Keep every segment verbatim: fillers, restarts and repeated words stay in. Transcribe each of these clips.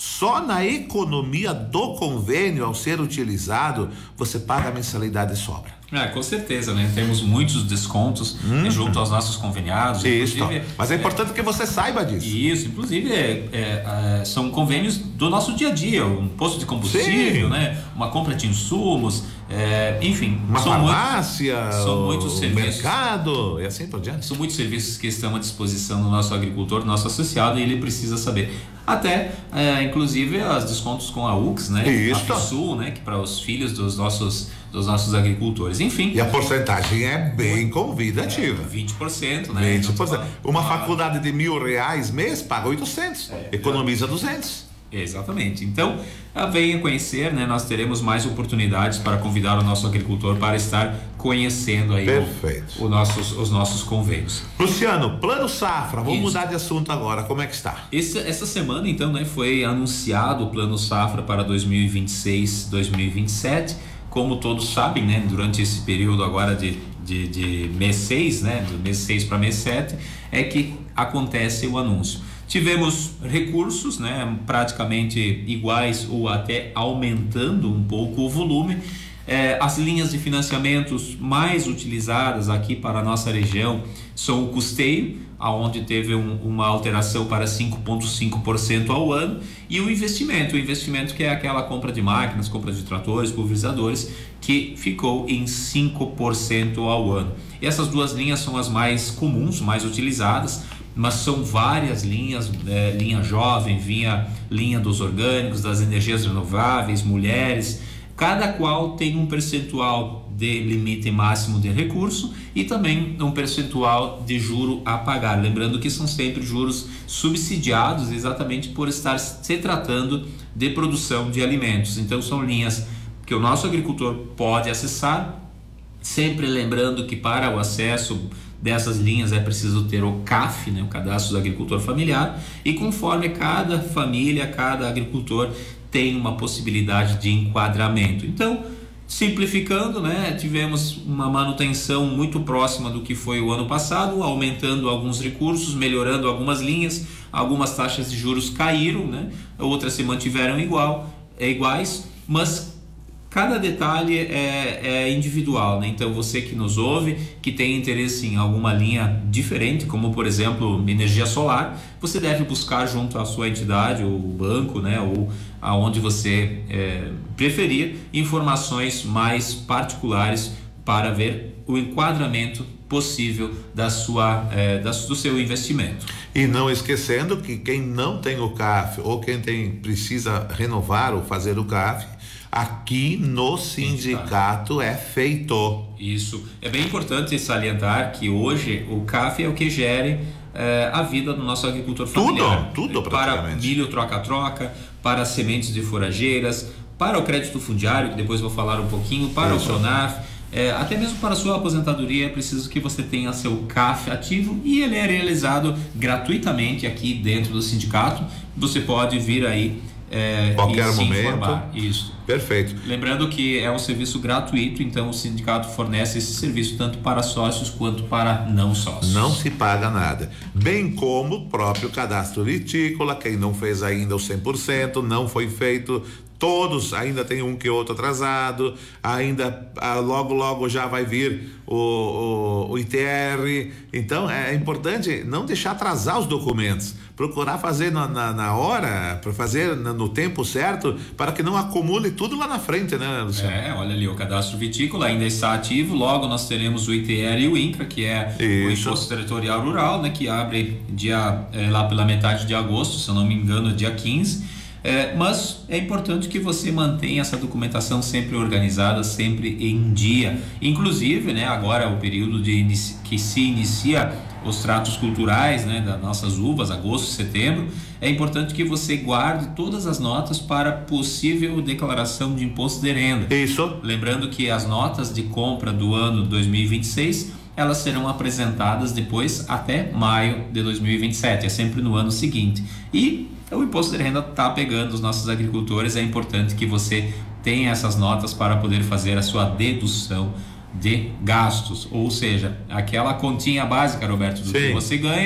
Só na economia do convênio, ao ser utilizado, você paga a mensalidade e sobra. É, com certeza, né? Temos muitos descontos hum. junto aos nossos conveniados. Isso, mas é importante é, que você saiba disso. Isso, inclusive é, é, é, são convênios do nosso dia a dia, um posto de combustível, Sim. né? Uma compra de insumos, é, enfim. Uma são farmácia, muitos, são muitos serviços, mercado e assim por diante. São muitos serviços que estão à disposição do nosso agricultor, do nosso associado, e ele precisa saber. Até, é, inclusive, os descontos com a U X, né? Isso. A FISUL, né? Que para os filhos dos nossos, dos nossos agricultores. Enfim. E a porcentagem é bem convidativa. É, vinte por cento, né? vinte por cento. Uma ah, faculdade de mil reais mês paga oitocentos. É, economiza duzentos. Exatamente. Então, venha conhecer, né? Nós teremos mais oportunidades para convidar o nosso agricultor para estar conhecendo aí o, o nossos, os nossos convênios. Luciano, Plano Safra, vamos Isso. mudar de assunto agora, como é que está? Esse, essa semana, então, né, foi anunciado o Plano Safra para dois mil e vinte e seis, dois mil e vinte e sete. Como todos sabem, né, durante esse período agora de, de, de mês seis, né, do mês seis para mês sete, é que acontece o anúncio. Tivemos recursos, né, praticamente iguais ou até aumentando um pouco o volume. É, as linhas de financiamentos mais utilizadas aqui para a nossa região são o custeio, aonde teve um, uma alteração para cinco vírgula cinco por cento ao ano, e o investimento, o investimento que é aquela compra de máquinas, compra de tratores, pulverizadores, que ficou em cinco por cento ao ano. E essas duas linhas são as mais comuns, mais utilizadas, mas são várias linhas, é, linha jovem, vinha, linha dos orgânicos, das energias renováveis, mulheres, cada qual tem um percentual de limite máximo de recurso e também um percentual de juro a pagar, lembrando que são sempre juros subsidiados exatamente por estar se tratando de produção de alimentos. Então são linhas que o nosso agricultor pode acessar, sempre lembrando que para o acesso dessas linhas é preciso ter o C A F, né, o Cadastro do Agricultor Familiar, e conforme cada família, cada agricultor tem uma possibilidade de enquadramento. Então, simplificando, né, tivemos uma manutenção muito próxima do que foi o ano passado, aumentando alguns recursos, melhorando algumas linhas, algumas taxas de juros caíram, né, outras se mantiveram igual, é, iguais, mas cada detalhe é, é individual, né? Então você que nos ouve, que tem interesse em alguma linha diferente, como por exemplo energia solar, você deve buscar junto à sua entidade ou banco, né? Ou aonde você é, preferir, informações mais particulares para ver o enquadramento possível da sua, é, da, do seu investimento. E não esquecendo que quem não tem o C A F ou quem tem, precisa renovar ou fazer o C A F, aqui no sindicato é feito. Isso. É bem importante salientar que hoje o C A F é o que gere eh, a vida do nosso agricultor familiar. Tudo, tudo praticamente. Para milho troca-troca, para sementes de forrageiras, para o crédito fundiário, que depois vou falar um pouquinho, para Isso. o Pronaf, eh, até mesmo para a sua aposentadoria é preciso que você tenha seu C A F ativo, e ele é realizado gratuitamente aqui dentro do sindicato. Você pode vir aí É, qualquer e se momento. informar. Isso. Perfeito. Lembrando que é um serviço gratuito, então o sindicato fornece esse serviço tanto para sócios quanto para não sócios. Não se paga nada. Bem como o próprio cadastro vitícola, quem não fez ainda o cem por cento, não foi feito. Todos, ainda tem um que outro atrasado, ainda ah, logo logo já vai vir o, o, o I T R. Então é importante não deixar atrasar os documentos, procurar fazer na, na, na hora, para fazer na, no tempo certo, para que não acumule tudo lá na frente, né, Luciano? É, olha ali, o cadastro vitícola ainda está ativo, logo nós teremos o I T R e o INCRA, que é Isso. o Imposto Territorial Rural, né, que abre dia, é, lá pela metade de agosto, se eu não me engano, dia quinze. É, mas é importante que você mantenha essa documentação sempre organizada, sempre em dia. Inclusive, né, agora é o período de inici- que se inicia os tratos culturais, né, das nossas uvas, agosto, setembro. É importante que você guarde todas as notas para possível declaração de imposto de renda. Isso. Lembrando que as notas de compra do ano dois mil e vinte e seis, elas serão apresentadas depois até maio de dois mil e vinte e sete, é sempre no ano seguinte. E o imposto de renda está pegando os nossos agricultores, é importante que você tenha essas notas para poder fazer a sua dedução de gastos, ou seja, aquela continha básica, Roberto, do Sim. que você ganha,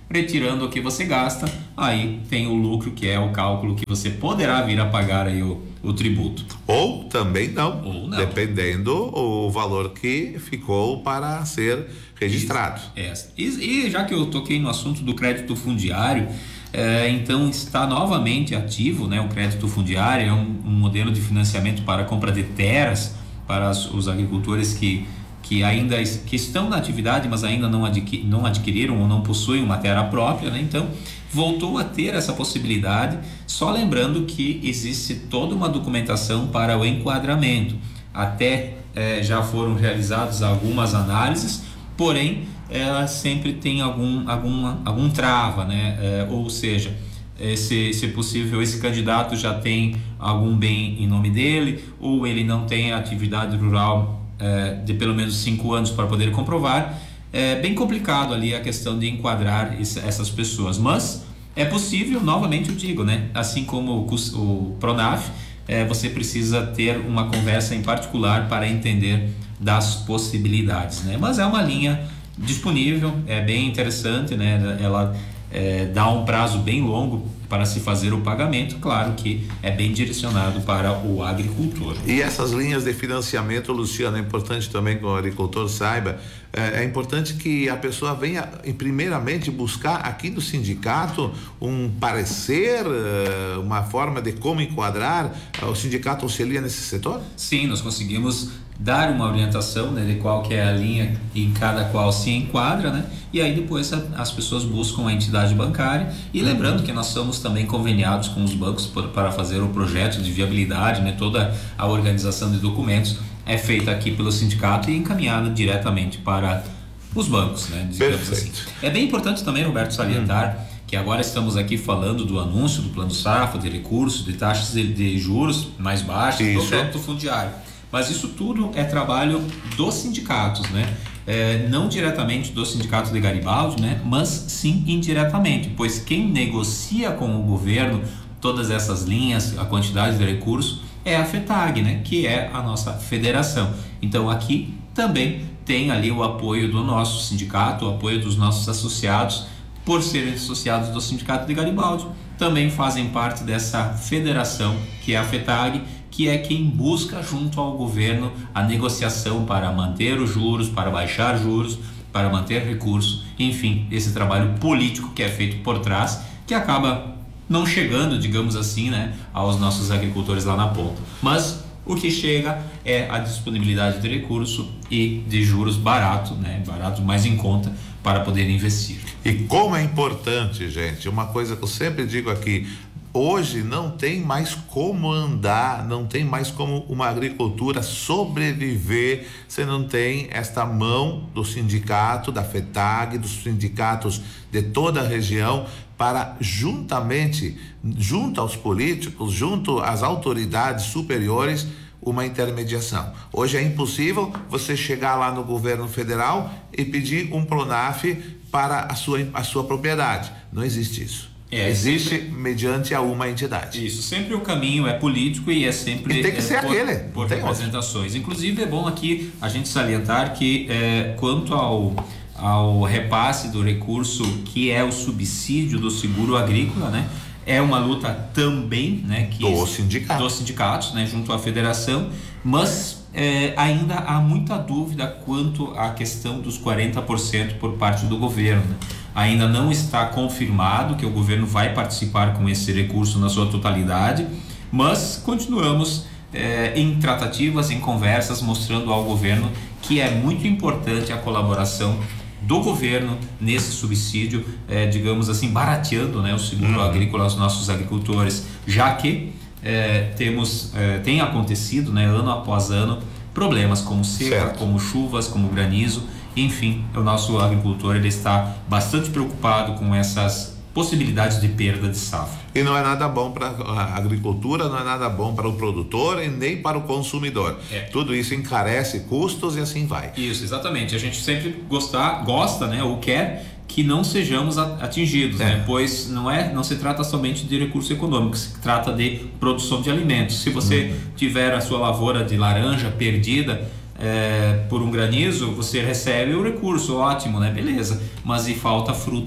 retirando o que você gasta, aí tem o lucro, que é o cálculo que você poderá vir a pagar aí o, o tributo. Ou também não, Ou não. dependendo o valor que ficou para ser registrado. É. E, e já que eu toquei no assunto do crédito fundiário, é, então está novamente ativo, né? O crédito fundiário é um, um modelo de financiamento para a compra de terras para as, os agricultores que que ainda que estão na atividade, mas ainda não, adqui, não adquiriram ou não possuem uma terra própria, né? Então voltou a ter essa possibilidade, só lembrando que existe toda uma documentação para o enquadramento. Até eh, já foram realizadas algumas análises, porém ela sempre tem algum, alguma, algum trava, né? Eh, ou seja, eh, se, se possível esse candidato já tem algum bem em nome dele, ou ele não tem atividade rural de pelo menos cinco anos para poder comprovar. É bem complicado ali a questão de enquadrar essas pessoas, mas é possível, novamente eu digo, né? Assim como o, o Pronaf, é, você precisa ter uma conversa em particular para entender das possibilidades, né? Mas é uma linha disponível, é bem interessante, né? Ela é, dá um prazo bem longo para se fazer o pagamento, claro que é bem direcionado para o agricultor. E essas linhas de financiamento, Luciano, é importante também que o agricultor saiba, é, é importante que a pessoa venha primeiramente buscar aqui do sindicato um parecer, uma forma de como enquadrar. O sindicato auxilia nesse setor? Sim, nós conseguimos dar uma orientação, né, de qual que é a linha em cada qual se enquadra, né? E aí depois a, as pessoas buscam a entidade bancária, e lembrando que nós somos também conveniados com os bancos por, para fazer o projeto de viabilidade, né? Toda a organização de documentos é feita aqui pelo sindicato e encaminhada diretamente para os bancos, né? Digamos assim. É bem importante também, Roberto, salientar hum. que agora estamos aqui falando do anúncio do Plano Safra, de recursos, de taxas de, de juros mais baixas, do crédito fundiário. Mas isso tudo é trabalho dos sindicatos, né? É, não diretamente do sindicato de Garibaldi, né? Mas sim indiretamente, pois quem negocia com o governo todas essas linhas, a quantidade de recursos, é a FETAG, né? Que é a nossa federação. Então aqui também tem ali o apoio do nosso sindicato, o apoio dos nossos associados, por serem associados do sindicato de Garibaldi, também fazem parte dessa federação que é a FETAG, que é quem busca junto ao governo a negociação para manter os juros, para baixar juros, para manter recursos, enfim, esse trabalho político que é feito por trás, que acaba não chegando, digamos assim, né, aos nossos agricultores lá na ponta. Mas o que chega é a disponibilidade de recurso e de juros barato, né, barato mais em conta, para poder investir. E como é importante, gente, uma coisa que eu sempre digo aqui, hoje não tem mais como andar, não tem mais como uma agricultura sobreviver se não tem esta mão do sindicato, da FETAG, dos sindicatos de toda a região, para juntamente, junto aos políticos, junto às autoridades superiores, uma intermediação. Hoje é impossível você chegar lá no governo federal e pedir um Pronaf para a sua, a sua propriedade. Não existe isso. É, existe sempre, mediante a uma entidade. Isso, sempre o caminho é político e é sempre e tem que é, ser por, aquele por representações. Outro. Inclusive é bom aqui a gente salientar que é, quanto ao, ao repasse do recurso, que é o subsídio do seguro agrícola, né? É uma luta também, né, que do sindicato. dos sindicatos, né, junto à federação, mas é, ainda há muita dúvida quanto à questão dos quarenta por cento por parte do governo, né? Ainda não está confirmado que o governo vai participar com esse recurso na sua totalidade, mas continuamos é, em tratativas, em conversas, mostrando ao governo que é muito importante a colaboração do governo nesse subsídio, é, digamos assim, barateando, né, o seguro uhum. agrícola aos nossos agricultores, já que é, temos, é, tem acontecido, né, ano após ano, problemas como seca, certo. como chuvas, como granizo, enfim, o nosso agricultor ele está bastante preocupado com essas possibilidades de perda de safra. E não é nada bom para a agricultura, não é nada bom para o produtor e nem para o consumidor. É. Tudo isso encarece custos e assim vai. Isso, exatamente. A gente sempre gostar, gosta, né, ou quer que não sejamos atingidos, é. né? Pois não é, não se trata somente de recurso econômico, se trata de produção de alimentos. Se você hum. tiver a sua lavoura de laranja perdida, É, por um granizo, você recebe o recurso, ótimo, né? Beleza, mas e falta frutas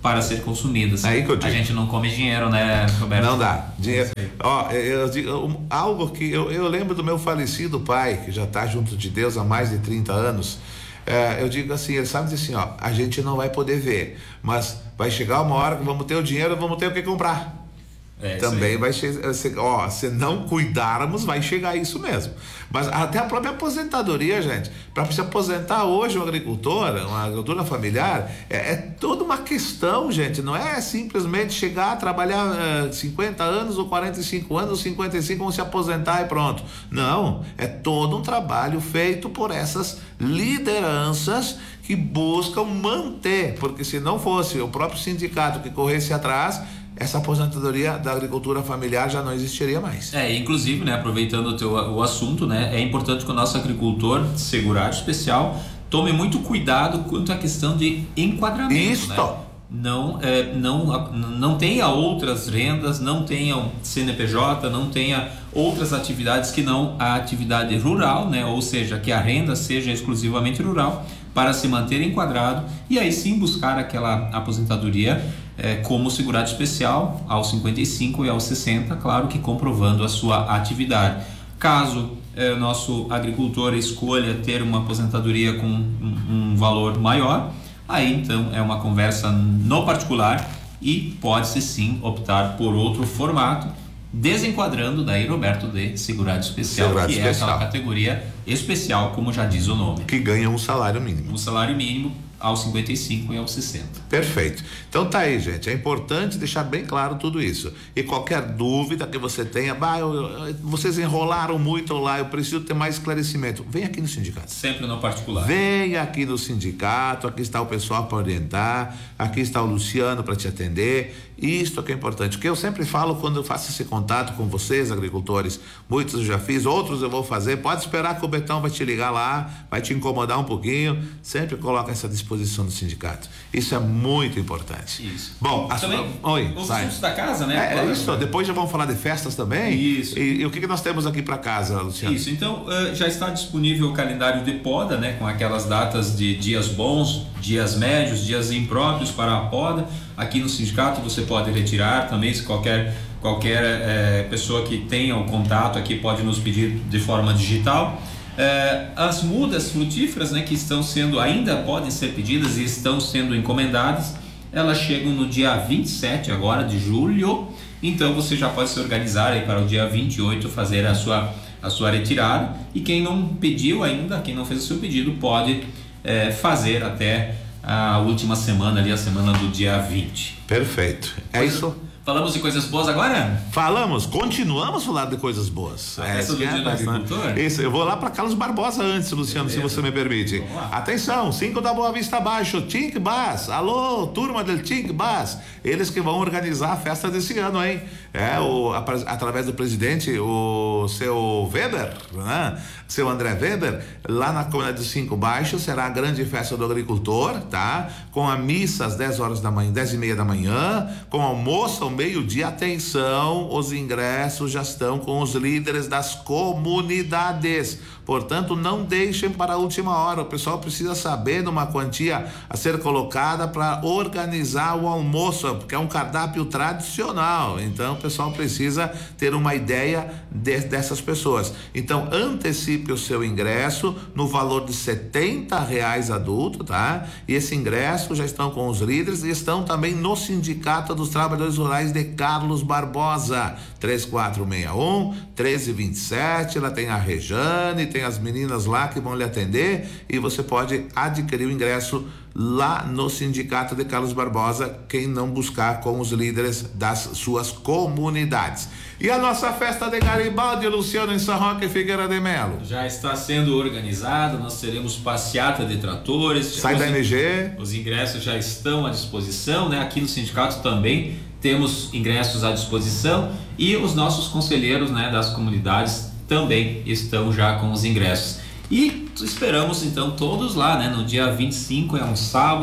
para ser consumidas. Aí que eu digo. A gente não come dinheiro, né, Roberto? Não dá. Dinheiro. Ó, eu digo algo que eu, eu lembro do meu falecido pai, que já está junto de Deus há mais de trinta anos. É, eu digo assim, ele sabe dizer assim, ó, a gente não vai poder ver, mas vai chegar uma hora que vamos ter o dinheiro, vamos ter o que comprar. É, também vai chegar, ó, se não cuidarmos, vai chegar isso mesmo. Mas até a própria aposentadoria, gente, para se aposentar hoje um agricultor, uma agricultura familiar, é, é toda uma questão, gente. Não é simplesmente chegar, trabalhar uh, cinquenta anos ou quarenta e cinco anos ou cinquenta e cinco, vão se aposentar e pronto. Não, é todo um trabalho feito por essas lideranças que buscam manter, porque se não fosse o próprio sindicato que corresse atrás, essa aposentadoria da agricultura familiar já não existiria mais. É, inclusive, né, aproveitando o, teu, o assunto, né, é importante que o nosso agricultor segurado especial tome muito cuidado quanto à questão de enquadramento. Isso. Né? Não, é, não, não tenha outras rendas, não tenha C N P J, não tenha outras atividades que não a atividade rural, né, ou seja, que a renda seja exclusivamente rural, para se manter enquadrado e aí sim buscar aquela aposentadoria é, como segurado especial aos cinquenta e cinco e aos sessenta, claro que comprovando a sua atividade. Caso é, o nosso agricultor escolha ter uma aposentadoria com um, um valor maior, aí então é uma conversa no particular e pode-se sim optar por outro formato, desenquadrando daí, Roberto, de segurado especial, segurado que especial. É aquela categoria especial, como já diz o nome. Que ganha um salário mínimo. Um salário mínimo aos cinquenta e cinco e aos sessenta. Perfeito. Então tá aí, gente. É importante deixar bem claro tudo isso. E qualquer dúvida que você tenha, bah, eu, eu, vocês enrolaram muito lá, eu preciso ter mais esclarecimento. Vem aqui no sindicato. Sempre no particular. Vem aqui no sindicato, aqui está o pessoal para orientar, aqui está o Luciano para te atender. Isto é que é importante, porque eu sempre falo quando eu faço esse contato com vocês, agricultores, muitos eu já fiz, outros eu vou fazer, pode esperar que o Betão vai te ligar lá, vai te incomodar um pouquinho, sempre coloca essa disposição do sindicato. Isso é muito importante. Isso. Bom, a também, sua... Oi, os sai. assuntos da casa, né? É, claro, é isso, né? Depois já vamos falar de festas também. Isso. E, e o que, que nós temos aqui para casa, Luciano? Isso, então uh, já está disponível o calendário de poda, né? Com aquelas datas de dias bons, dias médios, dias impróprios para a poda. Aqui no sindicato você pode retirar também, se qualquer, qualquer é, pessoa que tenha o contato aqui pode nos pedir de forma digital. É, as mudas frutíferas, né, que estão sendo, ainda podem ser pedidas e estão sendo encomendadas, elas chegam no dia vinte e sete agora de julho, então você já pode se organizar aí para o dia vinte e oito fazer a sua, a sua retirada, e quem não pediu ainda, quem não fez o seu pedido, pode é, fazer até a última semana ali, a semana do dia vinte. Perfeito. É Coisa, isso. Falamos de coisas boas agora? Falamos, continuamos falando de coisas boas. A festa do dia do agricultor? Isso, eu vou lá para Carlos Barbosa antes, Luciano, Beleza. Se você me permite. Atenção, cinco da Boa Vista Abaixo, Tink Bass. Alô, turma do Tink Bass. Eles que vão organizar a festa desse ano, hein? É, o, a, através do presidente, o seu Weber, né? Seu André Weber, lá na comunidade dos Cinco Baixos, será a grande festa do agricultor, tá? Com a missa às dez horas da manhã, dez e meia da manhã, com almoço ao meio-dia. Atenção, os ingressos já estão com os líderes das comunidades. Portanto, não deixem para a última hora. O pessoal precisa saber de uma quantia a ser colocada para organizar o almoço, porque é um cardápio tradicional. Então, o pessoal precisa ter uma ideia de, dessas pessoas. Então, antecipe o seu ingresso no valor de setenta reais adulto, tá? E esse ingresso já estão com os líderes e estão também no Sindicato dos Trabalhadores Rurais de Carlos Barbosa. três quatro seis um, um três dois sete. Lá tem a Rejane, tem as meninas lá que vão lhe atender e você pode adquirir o ingresso lá no Sindicato de Carlos Barbosa, quem não buscar com os líderes das suas comunidades. E a nossa festa de Garibaldi, Luciano, em São Roque e Figueira de Melo? Já está sendo organizado, nós teremos passeata de tratores. Sai da M G. Os ingressos já estão à disposição, né? Aqui no sindicato também temos ingressos à disposição e os nossos conselheiros, né, das comunidades também estão já com os ingressos. E esperamos então todos lá, né? No dia vinte e cinco, é um sábado,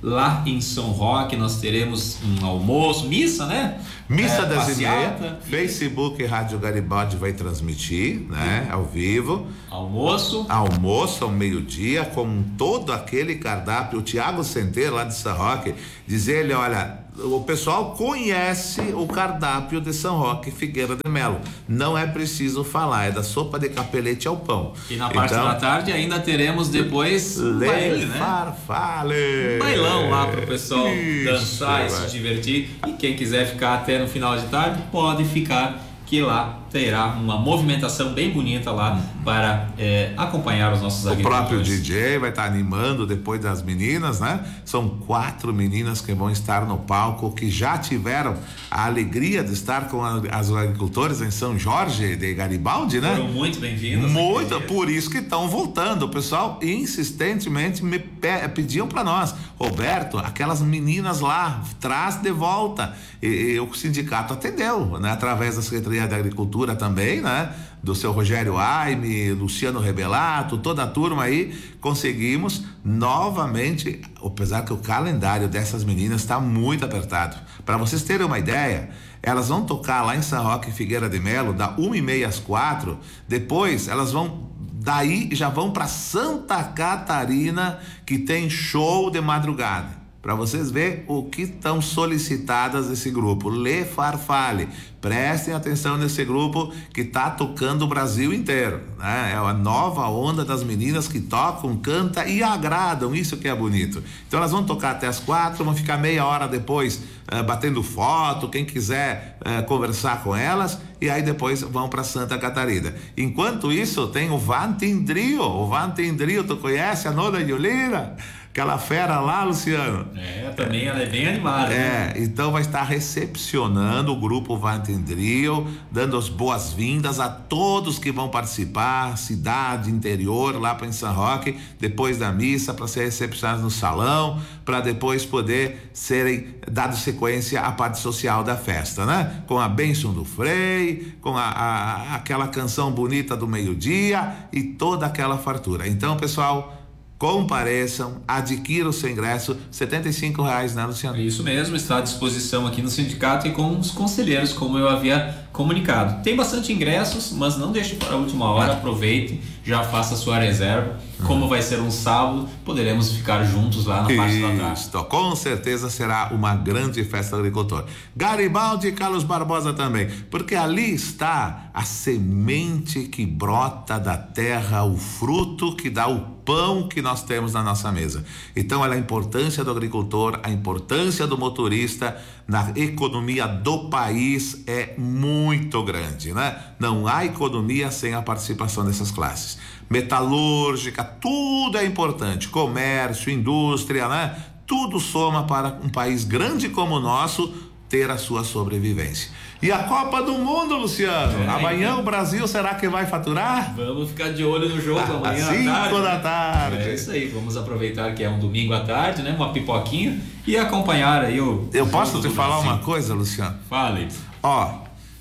lá em São Roque nós teremos um almoço, missa, né? Missa é, das e meia, Facebook Rádio Garibaldi vai transmitir, né? Ao vivo. Almoço. Almoço ao meio-dia, com todo aquele cardápio. O Tiago Centeiro, lá de São Roque, diz ele, olha, o pessoal conhece o cardápio de São Roque Figueira de Melo. Não é preciso falar, é da sopa de capelete ao pão. E na parte então, da tarde ainda teremos depois um baile, né? Farfale. Um bailão lá pro pessoal Isso, dançar e vai. se divertir. E quem quiser ficar até no final de tarde, pode ficar, que lá terá uma movimentação bem bonita lá para é, acompanhar os nossos agricultores. O próprio D J vai estar animando depois das meninas, né? São quatro meninas que vão estar no palco, que já tiveram a alegria de estar com a, as agricultores em São Jorge de Garibaldi, né? Foram muito bem-vindas. Muito, por isso que estão voltando. O pessoal insistentemente me pe- pediam para nós, Roberto, aquelas meninas lá, traz de volta. E, e o sindicato atendeu, né? Através da Secretaria da Agricultura também, né? Do seu Rogério Aime, Luciano Rebelato, toda a turma aí, conseguimos novamente, apesar que o calendário dessas meninas está muito apertado. Para vocês terem uma ideia, elas vão tocar lá em São Roque Figueira de Melo, da uma e meia às quatro, depois elas vão, daí já vão para Santa Catarina, que tem show de madrugada. Para vocês verem o que estão solicitadas desse grupo. Le Farfale. Prestem atenção nesse grupo que está tocando o Brasil inteiro, né? É a nova onda das meninas que tocam, cantam e agradam, isso que é bonito. Então elas vão tocar até as quatro, vão ficar meia hora depois eh, batendo foto, quem quiser eh, conversar com elas, e aí depois vão para Santa Catarina. Enquanto isso, tem o Vantindrio. O Vantindrio, tu conhece a Nona Yolira? Aquela fera lá, Luciano. É, também ela é bem animada. É, né? Então vai estar recepcionando o grupo Vantindrio, dando as boas-vindas a todos que vão participar, cidade, interior, lá para em São Roque, depois da missa, para ser recepcionados no salão, para depois poder serem dados sequência à parte social da festa, né? Com a bênção do Frei, com a, a, aquela canção bonita do meio-dia e toda aquela fartura. Então, pessoal, compareçam, adquiram o seu ingresso, setenta e cinco reais, né, Luciano? Isso mesmo, está à disposição aqui no sindicato e com os conselheiros, como eu havia comunicado. Tem bastante ingressos, mas não deixe para a última hora, aproveite, já faça a sua reserva. Como vai ser um sábado, poderemos ficar juntos lá na parte da tarde. Isso, com certeza será uma grande festa do agricultor. Garibaldi e Carlos Barbosa também, porque ali está a semente que brota da terra, o fruto que dá o pão que nós temos na nossa mesa. Então, olha, a importância do agricultor, a importância do motorista na economia do país é muito grande, né? Não há economia sem a participação dessas classes. Metalúrgica, tudo é importante, comércio, indústria, né? Tudo soma para um país grande como o nosso ter a sua sobrevivência. E a Copa do Mundo, Luciano? É, amanhã então o Brasil, será que vai faturar? Vamos ficar de olho no jogo ah, amanhã às cinco à tarde. da tarde. É isso aí, vamos aproveitar que é um domingo à tarde, né? Uma pipoquinha e acompanhar aí o Eu posso te falar Brasil. uma coisa, Luciano? Fale. Ó,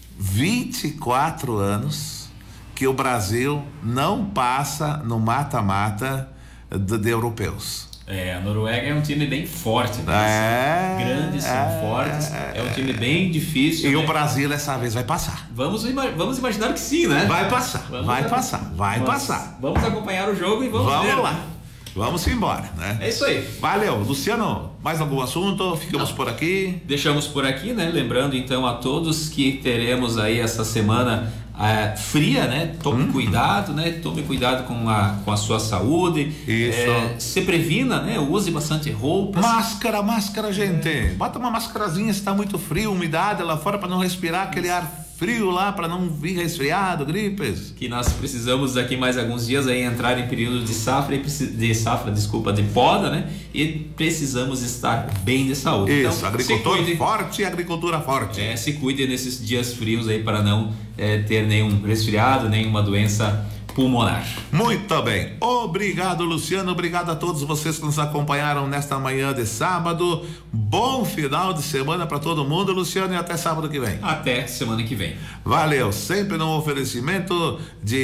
vinte e quatro anos que o Brasil não passa no mata-mata de, de europeus. É, a Noruega é um time bem forte, né? É, grandes, são é, fortes, é, é um time bem difícil. E né? o Brasil dessa vez vai passar. Vamos, vamos imaginar que sim, né? Vai passar, vamos vai a... passar, vai vamos, passar. Vamos acompanhar o jogo e vamos, vamos ver. lá. Vamos embora, né? É isso aí. Valeu, Luciano. Mais algum assunto? Ficamos Não. por aqui. Deixamos por aqui, né? Lembrando então a todos que teremos aí essa semana uh, fria, né? Tome hum. cuidado, né? Tome cuidado com a, com a sua saúde. Isso. É, se previna, né? Use bastante roupas. Máscara, máscara, gente. É. Bota uma máscarazinha se tá muito frio, umidade lá fora para não respirar aquele ar frio lá, para não vir resfriado, gripes. Que nós precisamos daqui mais alguns dias aí entrar em período de safra, de safra, desculpa, de poda, né? E precisamos estar bem de saúde. Isso, então, agricultor forte e agricultura forte. É, se cuide nesses dias frios aí para não é, ter nenhum resfriado, nenhuma doença pulmonar. Muito bem, obrigado Luciano, obrigado a todos vocês que nos acompanharam nesta manhã de sábado. Bom final de semana para todo mundo, Luciano, e até sábado que vem. Até semana que vem. Valeu, sempre no oferecimento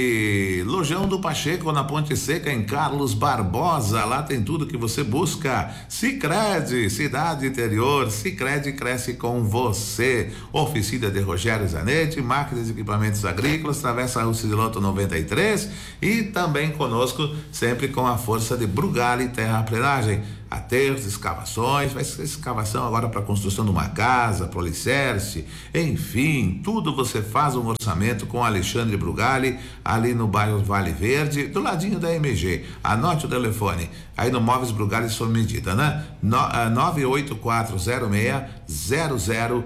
de Lojão do Pacheco, na Ponte Seca, em Carlos Barbosa. Lá tem tudo que você busca. Sicredi, cidade interior, Sicredi cresce com você. Oficina de Rogério Zanetti, máquinas e equipamentos agrícolas, Travessa Ruciloto noventa e três. E também conosco, sempre com a força de Brugali Terraplenagem, aterros, escavações, vai ser escavação agora para a construção de uma casa, para o alicerce, enfim, tudo você faz um orçamento com Alexandre Brugali, ali no bairro Vale Verde, do ladinho da M G. Anote o telefone, aí no Móveis Brugali sob medida, né? nove oito quatro zero seis zero zero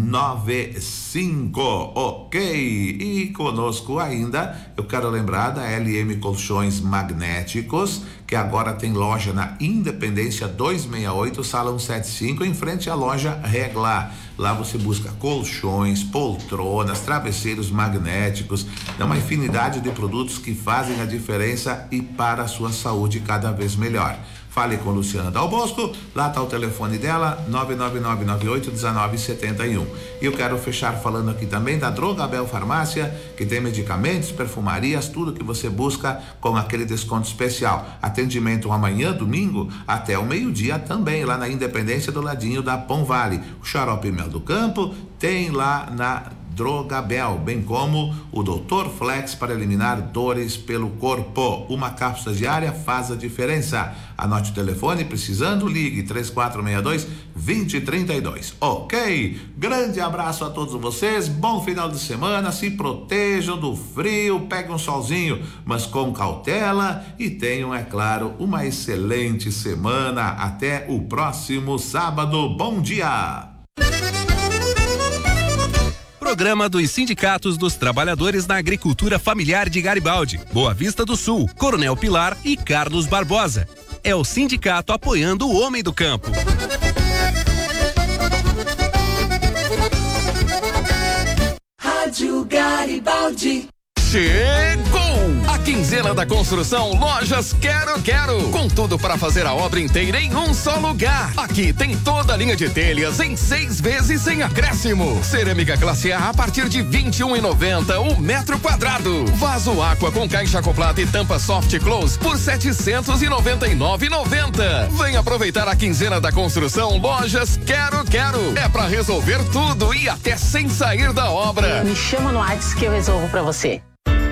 nove cinco, ok? E conosco ainda, eu quero lembrar da L M Colchões Magnéticos, que agora tem loja na Independência duzentos e sessenta e oito, Salão setenta e cinco, em frente à loja Regla. Lá você busca colchões, poltronas, travesseiros magnéticos, é uma infinidade de produtos que fazem a diferença e para a sua saúde cada vez melhor. Fale com Luciana Dal Bosco, lá está o telefone dela, nove nove nove nove oito um nove sete um. E eu quero fechar falando aqui também da Drogabel Farmácia, que tem medicamentos, perfumarias, tudo que você busca com aquele desconto especial. Atendimento amanhã, domingo, até o meio-dia também, lá na Independência, do ladinho da Pão Vale. O xarope Mel do Campo tem lá na Drogabel, bem como o doutor Flex para eliminar dores pelo corpo. Uma cápsula diária faz a diferença. Anote o telefone, precisando, ligue três quatro seis dois, dois zero três dois. Ok? Grande abraço a todos vocês, bom final de semana, se protejam do frio, peguem um solzinho, mas com cautela e tenham, é claro, uma excelente semana. Até o próximo sábado. Bom dia! Programa dos Sindicatos dos Trabalhadores na Agricultura Familiar de Garibaldi, Boa Vista do Sul, Coronel Pilar e Carlos Barbosa. É o sindicato apoiando o homem do campo. Rádio Garibaldi. Chegou! A quinzena da construção Lojas Quero Quero, com tudo para fazer a obra inteira em um só lugar. Aqui tem toda a linha de telhas em seis vezes sem acréscimo. Cerâmica classe A a partir de vinte e um reais e noventa centavos o metro quadrado. Vaso Aqua com caixa acoplada e tampa soft close por setecentos e noventa e nove reais e noventa centavos. Vem aproveitar a quinzena da construção Lojas Quero Quero. É para resolver tudo e até sem sair da obra. Me chama no WhatsApp que eu resolvo para você.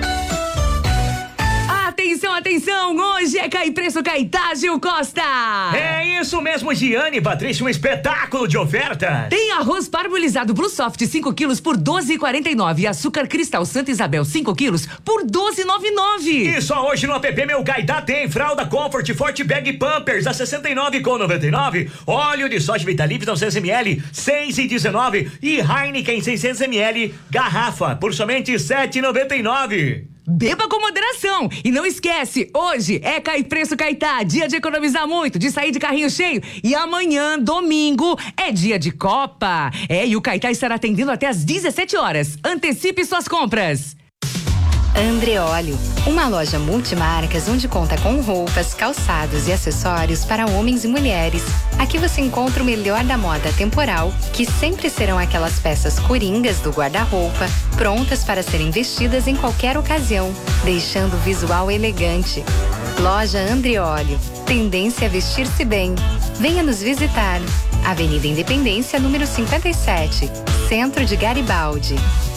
Atenção, atenção, hoje é Cai Preço Caetá, Gil Costa. É isso mesmo, Giane, Patrícia, um espetáculo de oferta. Tem arroz parbolizado Blue Soft cinco quilos por doze reais e quarenta e nove centavos e açúcar cristal Santa Isabel cinco quilos por doze reais e noventa e nove centavos. E só hoje no app Meu Caetá tem fralda Comfort Forte Bag Pampers a sessenta e nove reais e noventa e nove centavos, óleo de soja Vitalips novecentos mililitros seis reais e dezenove centavos e Heineken seiscentos mililitros garrafa por somente sete reais e noventa e nove centavos. Beba com moderação e não esquece, hoje é Cai Preço Caetá, dia de economizar muito, de sair de carrinho cheio, e amanhã, domingo, é dia de Copa. É, e o Caetá estará atendendo até às dezessete horas. Antecipe suas compras. Andreolio, uma loja multimarcas onde conta com roupas, calçados e acessórios para homens e mulheres. Aqui você encontra o melhor da moda temporal, que sempre serão aquelas peças coringas do guarda-roupa, prontas para serem vestidas em qualquer ocasião, deixando o visual elegante. Loja Andreolio, tendência a vestir-se bem. Venha nos visitar. Avenida Independência, número cinquenta e sete, Centro de Garibaldi.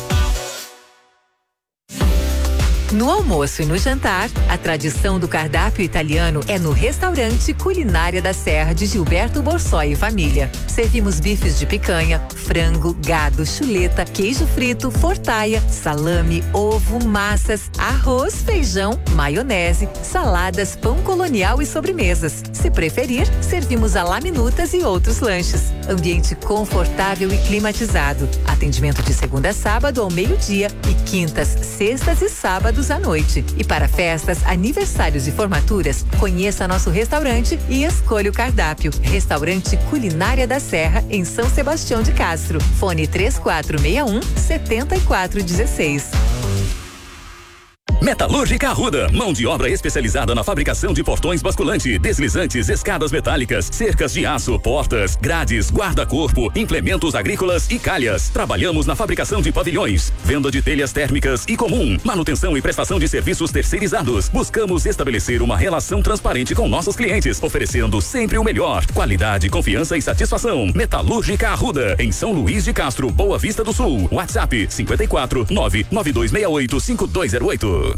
No almoço e no jantar, a tradição do cardápio italiano é no restaurante Culinária da Serra de Gilberto Borsoi e família. Servimos bifes de picanha, frango, gado, chuleta, queijo frito, fortaia, salame, ovo, massas, arroz, feijão, maionese, saladas, pão colonial e sobremesas. Se preferir, servimos a laminutas e outros lanches. Ambiente confortável e climatizado. Atendimento de segunda a sábado ao meio-dia e quintas, sextas e sábados à noite. E para festas, aniversários e formaturas, conheça nosso restaurante e escolha o cardápio. Restaurante Culinária da Serra, em São Sebastião de Castro. Fone três quatro seis um, sete quatro um seis. Metalúrgica Arruda, mão de obra especializada na fabricação de portões basculante, deslizantes, escadas metálicas, cercas de aço, portas, grades, guarda-corpo, implementos agrícolas e calhas. Trabalhamos na fabricação de pavilhões, venda de telhas térmicas e comum, manutenção e prestação de serviços terceirizados. Buscamos estabelecer uma relação transparente com nossos clientes, oferecendo sempre o melhor, qualidade, confiança e satisfação. Metalúrgica Arruda, em São Luís de Castro, Boa Vista do Sul. WhatsApp cinco quatro nove nove dois seis oito cinco dois zero oito.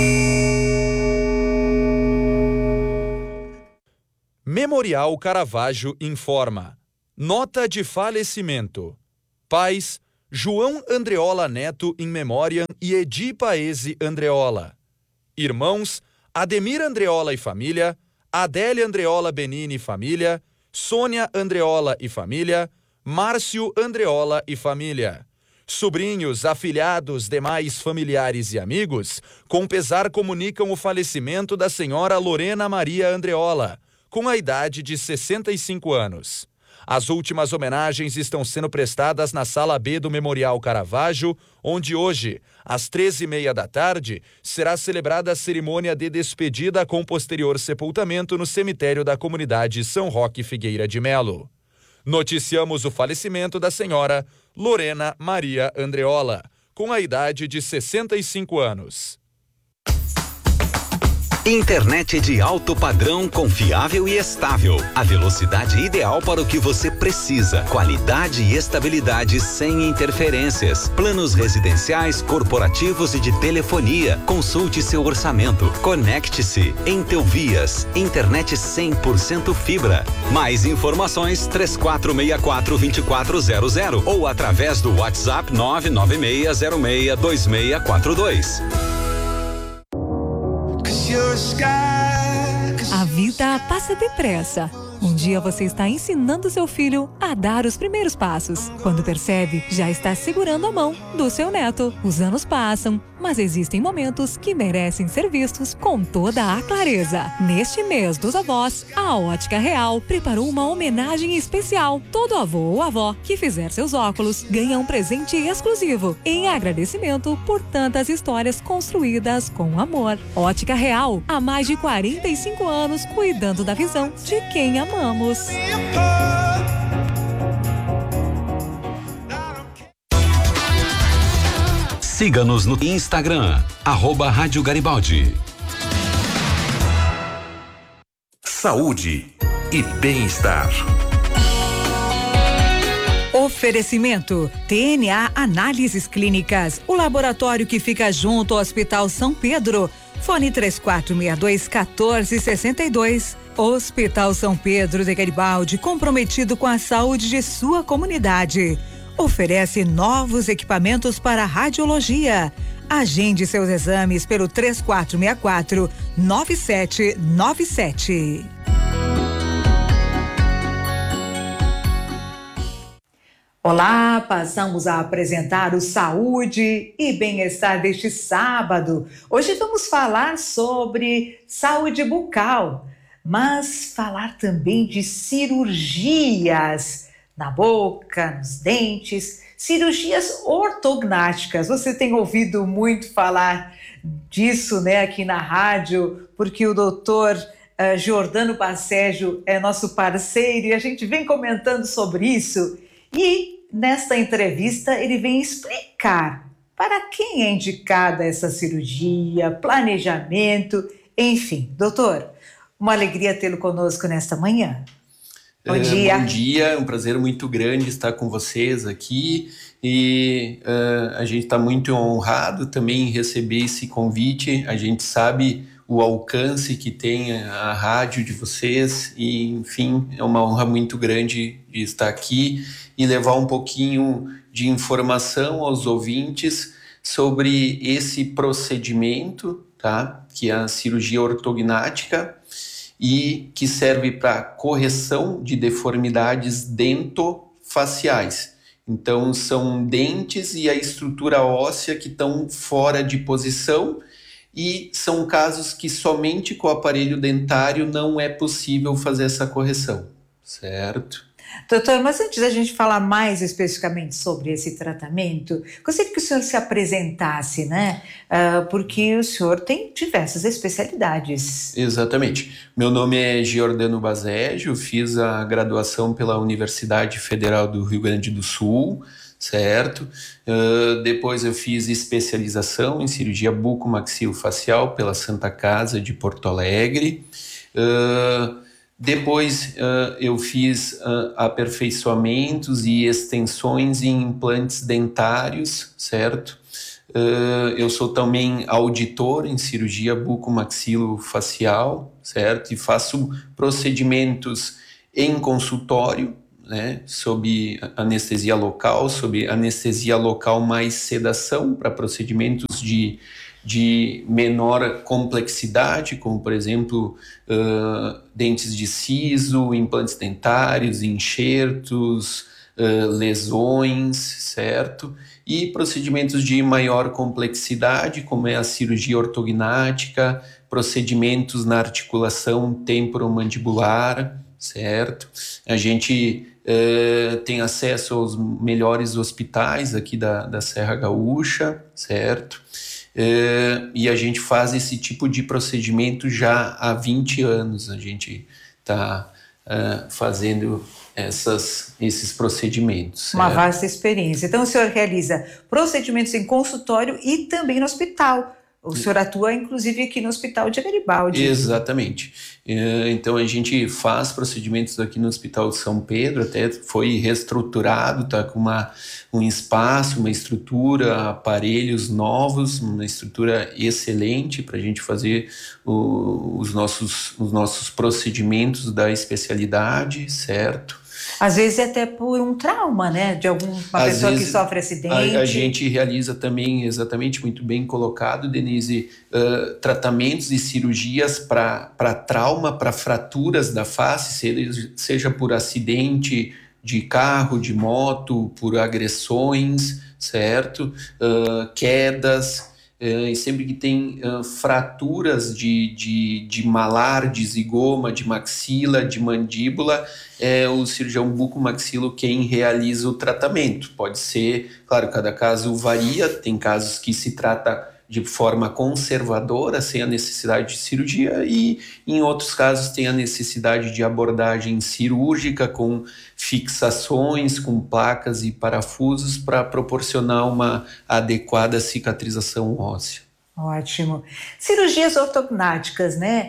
Memorial Caravaggio informa: nota de falecimento. Pais: João Andreola Neto in memoriam e Edi Paese Andreola. Irmãos: Ademir Andreola e família, Adélia Andreola Benini e família, Sônia Andreola e família, Márcio Andreola e família. Sobrinhos, afilhados, demais familiares e amigos, com pesar comunicam o falecimento da senhora Lorena Maria Andreola, com a idade de sessenta e cinco anos. As últimas homenagens estão sendo prestadas na Sala B do Memorial Caravaggio, onde hoje, às treze e meia da tarde, será celebrada a cerimônia de despedida com posterior sepultamento no cemitério da comunidade São Roque Figueira de Melo. Noticiamos o falecimento da senhora Lorena Maria Andreola, com a idade de sessenta e cinco anos. Internet de alto padrão, confiável e estável. A velocidade ideal para o que você precisa. Qualidade e estabilidade sem interferências. Planos residenciais, corporativos e de telefonia. Consulte seu orçamento. Conecte-se. Entelvias. Internet cem por cento fibra. Mais informações três quatro seis quatro, dois quatro zero zero ou através do WhatsApp nove nove seis zero seis dois seis quatro dois. A vida passa depressa. Um dia você está ensinando seu filho a dar os primeiros passos. Quando percebe, já está segurando a mão do seu neto. Os anos passam, mas existem momentos que merecem ser vistos com toda a clareza. Neste mês dos avós, a Ótica Real preparou uma homenagem especial. Todo avô ou avó que fizer seus óculos ganha um presente exclusivo, em agradecimento por tantas histórias construídas com amor. Ótica Real, há mais de quarenta e cinco anos, cuidando da visão de quem amamos. Siga-nos no Instagram, arroba Rádio Garibaldi. Saúde e bem-estar. Oferecimento T N A Análises Clínicas, o laboratório que fica junto ao Hospital São Pedro. Fone três quatro seis dois, um quatro seis dois. Hospital São Pedro de Garibaldi, comprometido com a saúde de sua comunidade. Oferece novos equipamentos para radiologia. Agende seus exames pelo três quatro seis quatro, nove sete nove sete. Olá, passamos a apresentar o Saúde e Bem-Estar deste sábado. Hoje vamos falar sobre saúde bucal, mas falar também de cirurgias na boca, nos dentes, cirurgias ortognáticas. Você tem ouvido muito falar disso, né, aqui na rádio, porque o doutor uh, Giordano Passeggio é nosso parceiro e a gente vem comentando sobre isso. E nesta entrevista ele vem explicar para quem é indicada essa cirurgia, planejamento, enfim. Doutor, uma alegria tê-lo conosco nesta manhã. Bom é, dia. Bom dia, é um prazer muito grande estar com vocês aqui e uh, a gente está muito honrado também em receber esse convite. A gente sabe o alcance que tem a rádio de vocês e, enfim, é uma honra muito grande de estar aqui e levar um pouquinho de informação aos ouvintes sobre esse procedimento, tá? Que é a cirurgia ortognática e que serve para correção de deformidades dentofaciais. Então, são dentes e a estrutura óssea que estão fora de posição e são casos que somente com o aparelho dentário não é possível fazer essa correção, certo? Doutor, mas antes da gente falar mais especificamente sobre esse tratamento, gostaria que o senhor se apresentasse, né? Uh, porque o senhor tem diversas especialidades. Exatamente. Meu nome é Giordano Bazégio, fiz a graduação pela Universidade Federal do Rio Grande do Sul, certo? Uh, depois eu fiz especialização em cirurgia bucomaxilofacial pela Santa Casa de Porto Alegre. Uh, Depois uh, eu fiz uh, aperfeiçoamentos e extensões em implantes dentários, certo? Uh, eu sou também auditor em cirurgia bucomaxilofacial, certo? E faço procedimentos em consultório, né? Sob anestesia local, sob anestesia local mais sedação para procedimentos de de menor complexidade, como, por exemplo, uh, dentes de siso, implantes dentários, enxertos, uh, lesões, certo? E procedimentos de maior complexidade, como é a cirurgia ortognática, procedimentos na articulação temporomandibular, certo? A gente uh, tem acesso aos melhores hospitais aqui da, da Serra Gaúcha, certo? Uh, e a gente faz esse tipo de procedimento já há vinte anos. A gente está uh, fazendo essas, esses procedimentos. Uma certo? vasta experiência. Então, o senhor realiza procedimentos em consultório e também no hospital. O senhor atua, inclusive, aqui no Hospital de Garibaldi. Exatamente. Então, a gente faz procedimentos aqui no Hospital de São Pedro, até foi reestruturado, está com uma, um espaço, uma estrutura, aparelhos novos, uma estrutura excelente para a gente fazer o, os, nossos, os nossos procedimentos da especialidade, certo? Às vezes é até por um trauma, né? De alguma Às pessoa vezes, que sofre acidente. A, a gente realiza também, exatamente, muito bem colocado, Denise, uh, tratamentos e cirurgias para trauma, para fraturas da face, seja, seja por acidente de carro, de moto, por agressões, certo? Uh, quedas. Uh, e sempre que tem uh, fraturas de, de, de malar, de zigoma, de maxila, de mandíbula, é o cirurgião bucomaxilo quem realiza o tratamento. Pode ser, claro, cada caso varia, tem casos que se trata de forma conservadora, sem a necessidade de cirurgia, e em outros casos tem a necessidade de abordagem cirúrgica com fixações, com placas e parafusos para proporcionar uma adequada cicatrização óssea. Ótimo. Cirurgias ortognáticas, né?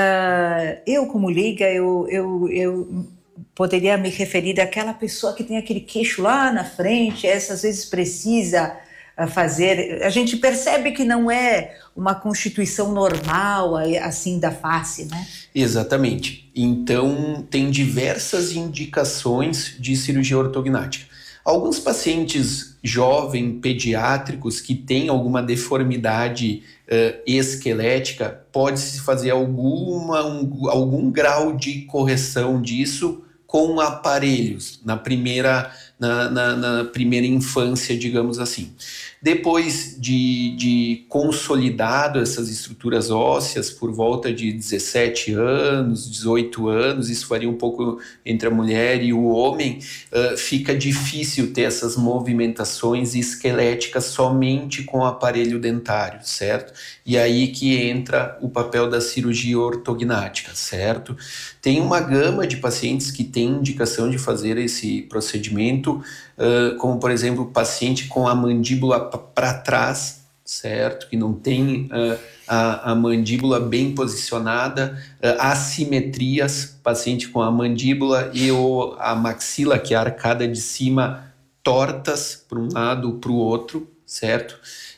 Uh, eu, como leiga, eu, eu, eu poderia me referir àquela pessoa que tem aquele queixo lá na frente, essa às vezes precisa fazer, a gente percebe que não é uma constituição normal assim da face, né? Exatamente. Então tem diversas indicações de cirurgia ortognática. Alguns pacientes jovens, pediátricos, que têm alguma deformidade uh, esquelética, pode-se fazer alguma, um, algum grau de correção disso com aparelhos, na primeira, na, na, na primeira infância, digamos assim. Depois de, de consolidado essas estruturas ósseas por volta de dezessete anos, dezoito anos, isso varia um pouco entre a mulher e o homem, uh, fica difícil ter essas movimentações esqueléticas somente com o aparelho dentário, certo? E aí que entra o papel da cirurgia ortognática, certo? Tem uma gama de pacientes que têm indicação de fazer esse procedimento, uh, como por exemplo, paciente com a mandíbula para trás, certo? Que não tem uh, a, a mandíbula bem posicionada, uh, assimetrias, paciente com a mandíbula e o, a maxila, que é a arcada de cima, tortas para um lado ou para o outro, certo?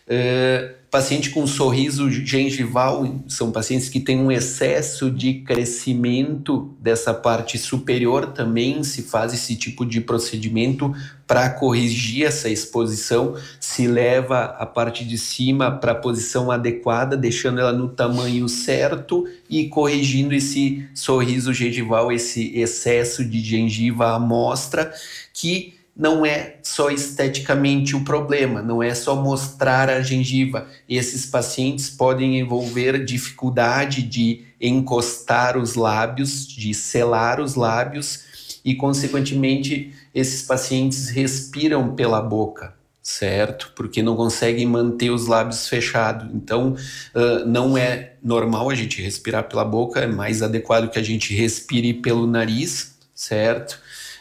Uh, paciente com sorriso gengival, são pacientes que têm um excesso de crescimento dessa parte superior, também se faz esse tipo de procedimento para corrigir essa exposição, se leva a parte de cima para a posição adequada, deixando ela no tamanho certo e corrigindo esse sorriso gengival, esse excesso de gengiva à mostra, que não é só esteticamente o problema, não é só mostrar a gengiva. Esses pacientes podem envolver dificuldade de encostar os lábios, de selar os lábios, e, consequentemente, esses pacientes respiram pela boca, certo? Porque não conseguem manter os lábios fechados. Então, uh, não é normal a gente respirar pela boca, é mais adequado que a gente respire pelo nariz, certo?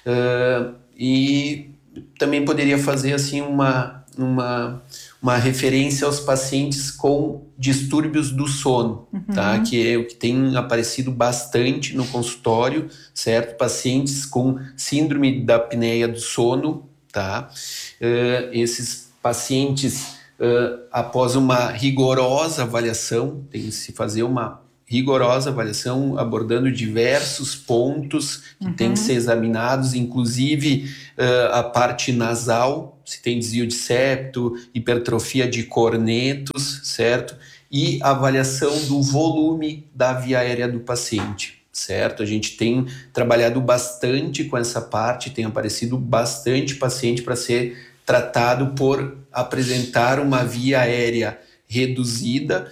Uh, e também poderia fazer assim uma, uma, uma referência aos pacientes com distúrbios do sono, uhum. tá? Que é o que tem aparecido bastante no consultório, certo? Pacientes com síndrome da apneia do sono, tá? Uh, esses pacientes, uh, após uma rigorosa avaliação, tem que se fazer uma rigorosa avaliação abordando diversos pontos que uhum. têm que ser examinados, inclusive uh, a parte nasal, se tem desvio de septo, hipertrofia de cornetos, certo? E avaliação do volume da via aérea do paciente, certo? A gente tem trabalhado bastante com essa parte, tem aparecido bastante paciente para ser tratado por apresentar uma via aérea reduzida.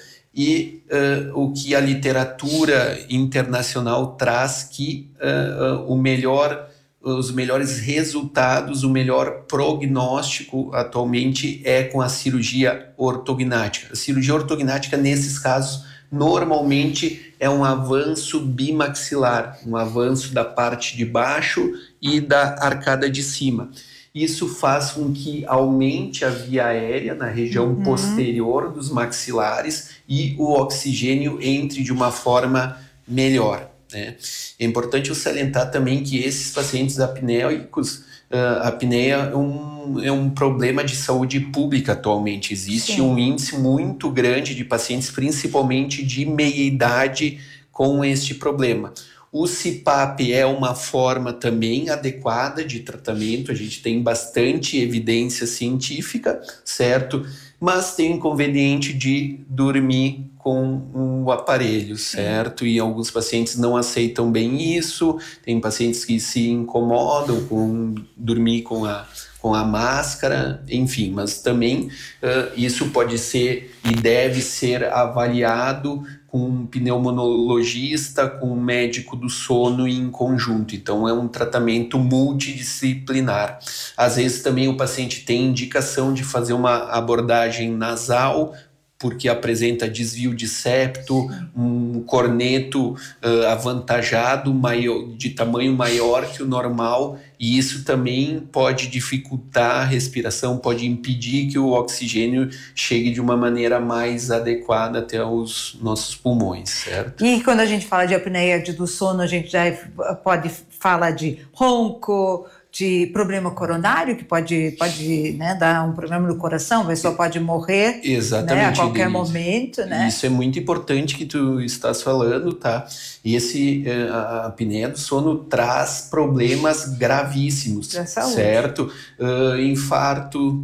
E uh, o que a literatura internacional traz que uh, uh, o melhor, os melhores resultados, o melhor prognóstico atualmente é com a cirurgia ortognática. A cirurgia ortognática, nesses casos, normalmente é um avanço bimaxilar, um avanço da parte de baixo e da arcada de cima. Isso faz com que aumente a via aérea na região uhum. posterior dos maxilares e o oxigênio entre de uma forma melhor, né? É importante eu salientar também que esses pacientes apneicos, uh, a apneia é um, é um problema de saúde pública atualmente. Existe Sim. um índice muito grande de pacientes, principalmente de meia-idade, com este problema. O C PAP A P é uma forma também adequada de tratamento, a gente tem bastante evidência científica, certo? Mas tem o inconveniente de dormir com o aparelho, certo? E alguns pacientes não aceitam bem isso, tem pacientes que se incomodam com dormir com a, com a máscara, enfim, mas também uh, isso pode ser e deve ser avaliado com um pneumologista, com um médico do sono em conjunto. Então é um tratamento multidisciplinar. Às vezes também o paciente tem indicação de fazer uma abordagem nasal, porque apresenta desvio de septo, um corneto uh, avantajado, maior, de tamanho maior que o normal, e isso também pode dificultar a respiração, pode impedir que o oxigênio chegue de uma maneira mais adequada até os nossos pulmões, certo? E quando a gente fala de apneia do sono, a gente já pode falar de ronco, de problema coronário, que pode, pode né, dar um problema no coração, a pessoa pode morrer Exatamente, né, a qualquer Denise. momento, né? Isso é muito importante que tu estás falando, tá? E esse, a apneia do sono traz problemas gravíssimos, certo? Uh, infarto,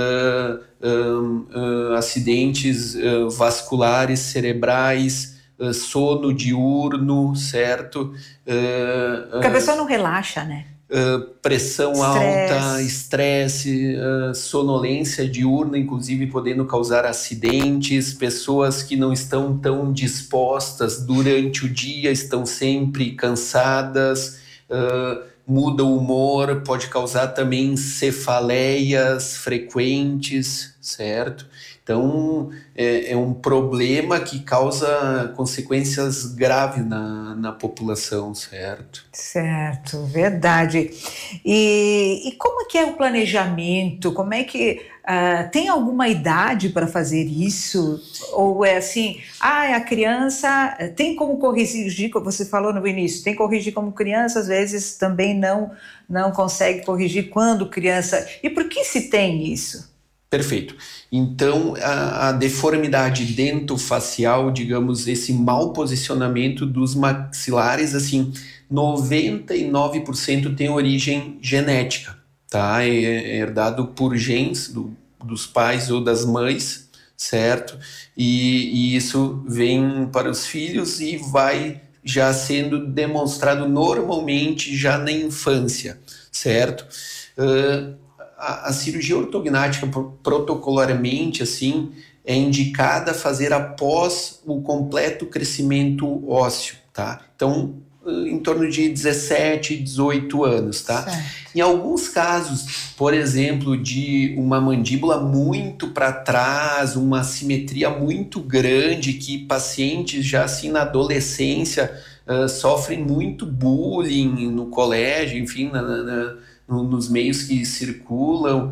uh, uh, uh, acidentes uh, vasculares cerebrais, uh, sono diurno, certo? Uh, Porque a pessoa não relaxa, né? Uh, pressão Stress. alta, estresse, uh, sonolência diurna, inclusive podendo causar acidentes, pessoas que não estão tão dispostas durante o dia, estão sempre cansadas, uh, muda o humor, pode causar também cefaleias frequentes, certo? Então, é, é um problema que causa consequências graves na, na população, certo? Certo, verdade. E, e como que é o planejamento? Como é que... Uh, tem alguma idade para fazer isso? Ou é assim, ah, a criança tem como corrigir, como você falou no início, tem que corrigir como criança, às vezes também não, não consegue corrigir quando criança. E por que se tem isso? Perfeito. Então, a, a deformidade dentofacial, digamos, esse mau posicionamento dos maxilares, assim, noventa e nove por cento tem origem genética, tá? É, é herdado por genes do, dos pais ou das mães, certo? E, e isso vem para os filhos e vai já sendo demonstrado normalmente já na infância, certo? Uh, A, a cirurgia ortognática, protocolarmente, assim, é indicada fazer após o completo crescimento ósseo, tá? Então, em torno de dezessete, dezoito anos, tá? Certo. Em alguns casos, por exemplo, de uma mandíbula muito para trás, uma simetria muito grande, que pacientes já assim na adolescência uh, sofrem muito bullying no colégio, enfim, na, na, no, nos meios que circulam,